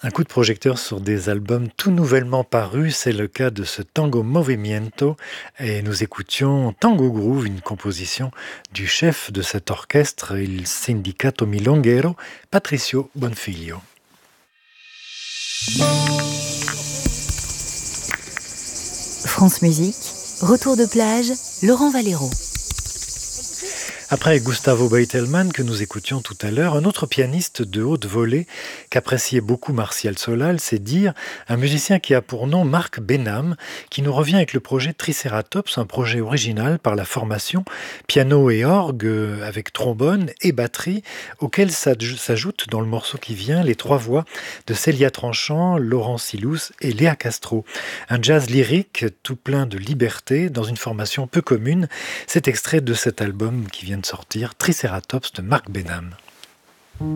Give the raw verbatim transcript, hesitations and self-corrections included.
Un coup de projecteur sur des albums tout nouvellement parus, c'est le cas de ce Tango Movimiento et nous écoutions Tango Groove, une composition du chef de cet orchestre, il Sindicato Milonguero, Patricio Bonfiglio. France Musique, retour de plage, Laurent Valero. Après Gustavo Beutelmann, que nous écoutions tout à l'heure, un autre pianiste de haute volée qu'appréciait beaucoup Martial Solal, c'est dire un musicien qui a pour nom Marc Benham, qui nous revient avec le projet Triceratops, un projet original par la formation piano et orgue avec trombone et batterie, auquel s'ajoutent dans le morceau qui vient les trois voix de Célia Tranchant, Laurent Silous et Léa Castro. Un jazz lyrique tout plein de liberté dans une formation peu commune. C'est extrait de cet album qui vient de sortir, Triceratops de Marc Benham.